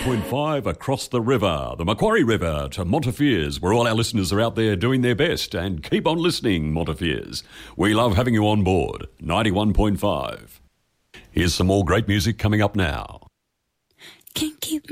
91.5 across the river, the Macquarie River to Montefiores, where all our listeners are out there doing their best. And keep on listening, Montefiores. We love having you on board. 91.5. Here's some more great music coming up now. Can't keep